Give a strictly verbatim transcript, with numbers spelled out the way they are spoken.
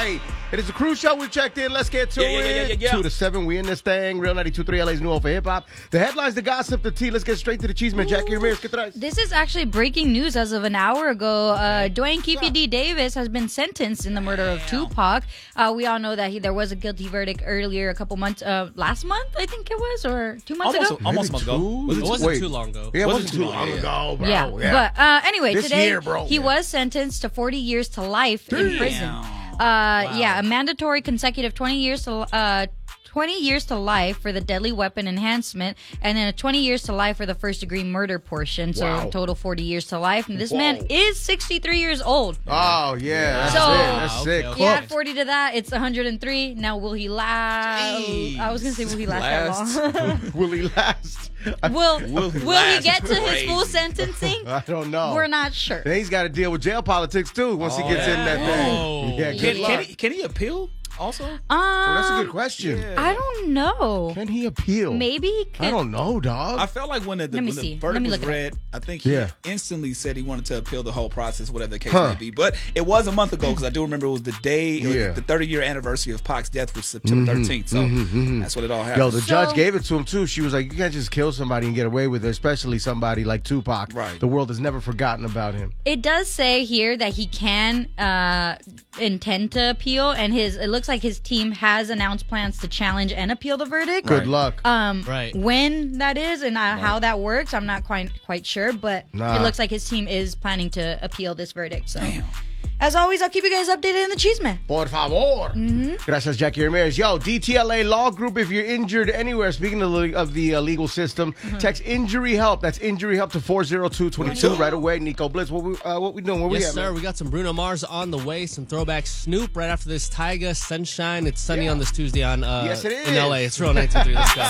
right. It is a cruise show. We checked in. Let's get to Yeah, yeah, it. yeah, yeah, yeah. Two to seven. We in this thing. Real ninety-two point three L A's new home for hip hop. The headlines, the gossip, the tea. Let's get straight to the cheese man. Jackie Ramirez, get the rice. This is actually breaking news as of an hour ago. Uh, Dwayne Keefe D. Davis has been sentenced in the murder of Tupac. Uh, we all know that he, there was a guilty verdict earlier, a couple months, uh, last month, I think it was, or two months Almost, ago. almost a month ago. Was it, Wait. wasn't too long ago. Yeah, it wasn't, Wasn't too too long long, ago, bro. Yeah, but uh, anyway, This today year, bro. he Yeah. was sentenced to forty years to life in prison. Uh, Yeah, a mandatory consecutive twenty years to uh, twenty years to life for the deadly weapon enhancement, and then a twenty years to life for the first degree murder portion. So Wow. total forty years to life. And this Whoa. man is sixty-three years old. Oh, yeah. That's So- it. That's Okay, sick. okay. You Cooked. add forty to that, it's one hundred three. Now, will he last? Jeez. I was gonna say, will he last, Last. that long? Will he last? will Will he Will he last? get to his Crazy. full sentencing? I don't know. We're not sure. Then he's got to deal with jail politics, too, once he Oh, gets in that thing. Oh. Yeah, good Can, luck. can, he, can he appeal also? Um, Oh, that's a good question. I don't know. Can he appeal? Maybe he could. I don't know, dog. I felt like when the, the, Let me when see. the Let verdict me was look it read, I think he Yeah. instantly said he wanted to appeal the whole process, whatever the case Huh. may be. But it was a month ago because I do remember it was the day, it was Yeah. the thirty-year anniversary of Pac's death was September thirteenth. So that's what it all happened. Yo, the So- judge gave it to him, too. She was like, you can't just kill somebody and get away with it, especially somebody like Tupac. Right. The world has never forgotten about him. It does say here that he can uh, intend to appeal, and his it looks like his team has announced plans to challenge and appeal the verdict. Good luck. Um, Right. When that is and uh, how that works, I'm not quite quite sure, but Nah. it looks like his team is planning to appeal this verdict. So, as always, I'll keep you guys updated in the Cheese Man. Por favor. Gracias, Jackie Ramirez. Yo, D T L A Law Group, if you're injured anywhere, speaking of the, of the uh, legal system, text injury help. That's injury help to four oh two two two right away. Nico Blitz, what we, uh, what we doing? Where we Yes, at, sir. man? We got some Bruno Mars on the way, some throwback Snoop right after this. Tyga, Sunshine. It's sunny Yeah. on this Tuesday on uh, Yes, it in L A. is. It's Real ninety-two point three. Let's go.